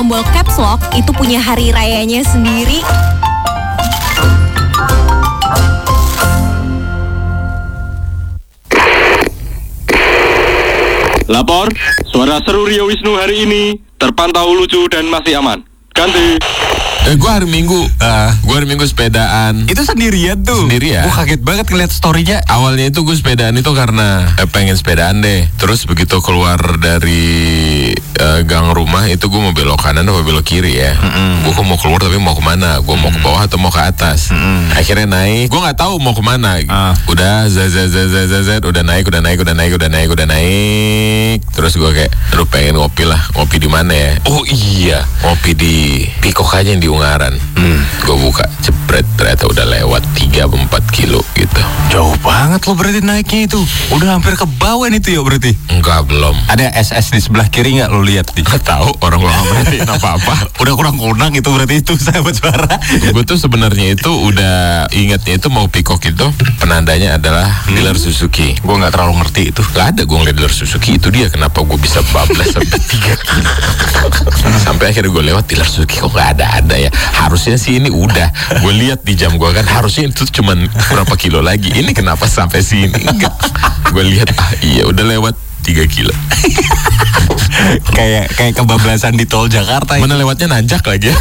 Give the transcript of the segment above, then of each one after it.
Tombol caps lock itu punya hari rayanya sendiri. Lapor, suara seru Rio Wisnu hari ini terpantau lucu dan masih aman. Ganti. Gue hari Minggu sepedaan. Itu sendirian tuh? Sendirian. Gue kaget banget ngeliat story-nya. Awalnya itu gue sepedaan itu karena pengen sepedaan deh. Terus begitu keluar dari gang rumah itu gue mau belok kanan atau belok kiri ya. Gue mau keluar tapi mau kemana? Gue mau ke bawah atau mau ke atas? Akhirnya naik. Gue nggak tahu mau kemana. Udah udah naik. Terus gue kayak, aduh pengen ngopi lah. Ngopi di mana ya? Oh iya, ngopi di Pikok aja yang di Ungaran. Gue buka, jepret, ternyata udah lewat 3-4 kilo gitu. Jauh banget lo berarti naiknya itu. Udah hampir ke bawah itu ya berarti? Enggak, belum. Ada SS di sebelah kiri nggak lo lihat di? Nggak tahu, orang gue nggak merhatiin apa-apa. Udah kurang kunang itu berarti itu sahabat suara. Gue tuh sebenarnya itu udah ingatnya itu mau Pikok itu penandanya adalah dealer Suzuki. Gue nggak terlalu ngerti itu. Gak ada gue ngeliat dealer Suzuki, itu dia kenapa gue bisa bablas sampai 3 kilo. Sampai akhirnya gue lewat dealer Suzuki, kok gak ada ya. Harusnya sih ini udah. Gue lihat di jam gue kan harusnya itu cuman berapa kilo lagi. Ini kenapa sampai sini? Enggak. Gue lihat iya udah lewat 3 kilo. kayak kebablasan di tol Jakarta. Mana lewatnya nanjak lagi.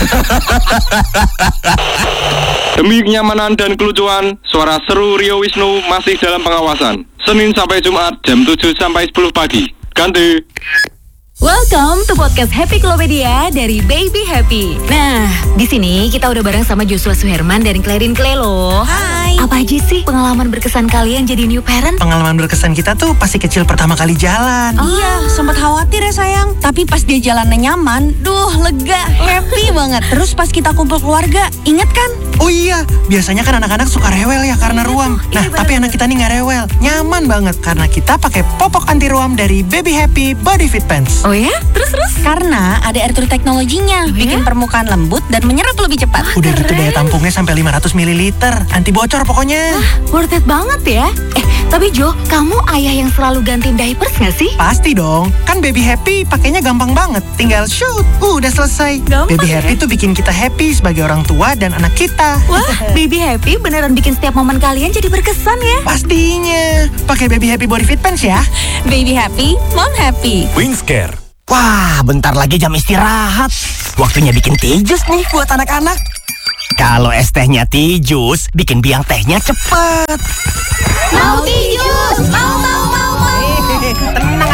Demi kenyamanan dan kelucuan, suara seru Rio Wisnu masih dalam pengawasan. Senin sampai Jumat jam 7 sampai 10 pagi. Ganti. Welcome to podcast Happy Klopedia dari Baby Happy. Nah, di sini kita udah bareng sama Joshua Suherman dari Clarin Clay loh. Hai. Apa aja sih pengalaman berkesan kalian jadi new parent? Pengalaman berkesan kita tuh pasti kecil pertama kali jalan. Iya, sempat khawatir ya sayang. Tapi pas dia jalannya nyaman, lega, happy banget. Terus pas kita kumpul keluarga, inget kan? Oh iya, biasanya kan anak-anak suka rewel ya karena ruam. Nah, tapi anak kita nih nggak rewel, nyaman banget karena kita pakai popok anti ruam dari Baby Happy Body Fit Pants. Oh ya? Terus? Karena ada air turun teknologinya, bikin permukaan lembut dan menyerap lebih cepat. Udah gitu daya tampungnya sampai 500 ml, anti bocor pokoknya. Worth it banget ya. Tapi Jo, kamu ayah yang selalu ganti diapers nggak sih? Pasti dong, kan Baby Happy pakainya gampang banget. Tinggal shoot, udah selesai. Gampang Baby ya? Happy tuh bikin kita happy sebagai orang tua dan anak kita. Wah, Baby Happy beneran bikin setiap momen kalian jadi berkesan ya. Pastinya, pakai Baby Happy Body Fit Pants ya. Baby happy, mom happy. Wingscare. Wah, bentar lagi jam istirahat. Waktunya bikin teh jus nih buat anak-anak. Kalau es tehnya teh jus, bikin biang tehnya cepet. Mau teh jus, mau. Tenang